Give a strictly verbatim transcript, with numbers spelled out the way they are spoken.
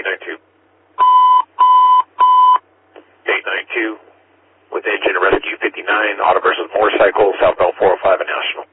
eight nine two. eight nine two with engine rescue fifty-nine, auto versus motorcycle, southbound four oh five and National.